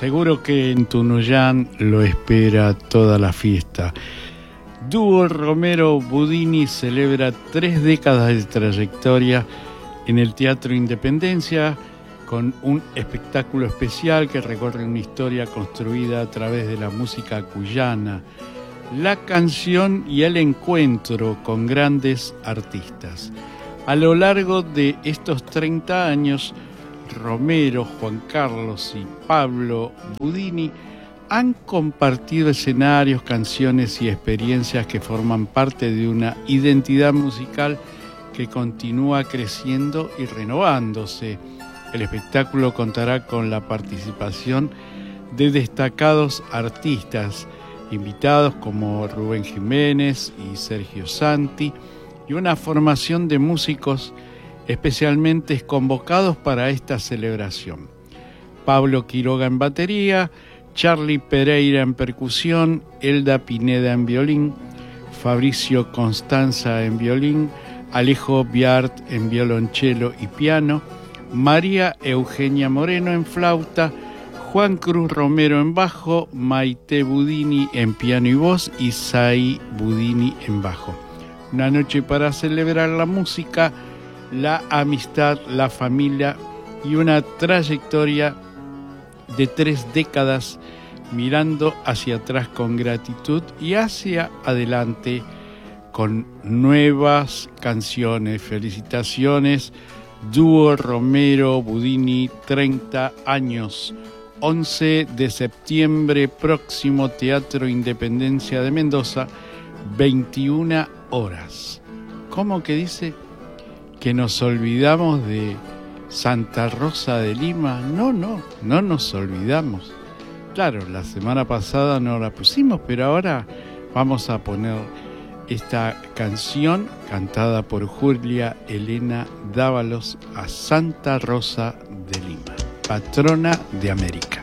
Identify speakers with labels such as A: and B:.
A: Seguro que en Tunuyán lo espera toda la fiesta. Dúo Romero Budini celebra 3 décadas de trayectoria en el Teatro Independencia con un espectáculo especial que recorre una historia construida a través de la música cuyana, la canción y el encuentro con grandes artistas. A lo largo de estos 30 años, Romero, Juan Carlos y Pablo Budini han compartido escenarios, canciones y experiencias que forman parte de una identidad musical que continúa creciendo y renovándose. El espectáculo contará con la participación de destacados artistas, invitados como Rubén Jiménez y Sergio Santi, y una formación de músicos especialmente convocados para esta celebración. Pablo Quiroga en batería, Charly Pereira en percusión, Elda Pineda en violín, Fabricio Constanza en violín, Alejo Biart en violonchelo y piano, María Eugenia Moreno en flauta, Juan Cruz Romero en bajo, Maite Budini en piano y voz y Sai Budini en bajo. Una noche para celebrar la música, la amistad, la familia y una trayectoria de 3 décadas mirando hacia atrás con gratitud y hacia adelante con nuevas canciones. Felicitaciones, Dúo Romero Budini, 30 años. 11 de septiembre próximo, Teatro Independencia de Mendoza, 21 horas. ¿Cómo que dice? ¿Que nos olvidamos de Santa Rosa de Lima? No nos olvidamos. Claro, la semana pasada no la pusimos, pero ahora vamos a poner esta canción cantada por Julia Elena Dávalos a Santa Rosa de Lima, patrona de América.